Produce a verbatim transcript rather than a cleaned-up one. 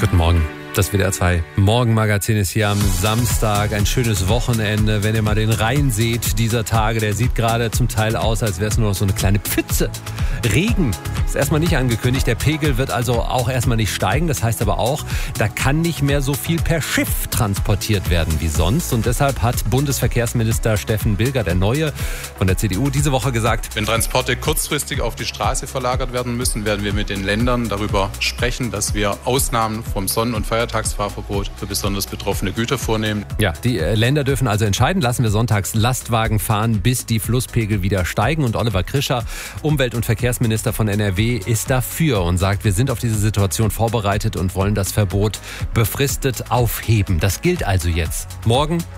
Guten Morgen. Das W D R zwei Morgenmagazin ist hier am Samstag. Ein schönes Wochenende. Wenn ihr mal den Rhein seht dieser Tage, der sieht gerade zum Teil aus, als wäre es nur noch so eine kleine Pfütze. Regen ist erstmal nicht angekündigt. Der Pegel wird also auch erstmal nicht steigen. Das heißt aber auch, da kann nicht mehr so viel per Schiff transportiert werden wie sonst. Und deshalb hat Bundesverkehrsminister Steffen Bilger, der Neue von der C D U, diese Woche gesagt: Wenn Transporte kurzfristig auf die Straße verlagert werden müssen, werden wir mit den Ländern darüber sprechen, dass wir Ausnahmen vom Sonnen- und Feiertagsfahrverbot für besonders betroffene Güter vornehmen. Ja, die Länder dürfen also entscheiden, lassen wir sonntags Lastwagen fahren, bis die Flusspegel wieder steigen. Und Oliver Krischer, Umwelt- und Verkehrsminister von N R W, ist dafür und sagt, wir sind auf diese Situation vorbereitet und wollen das Verbot befristet aufheben. Das gilt also jetzt. Morgen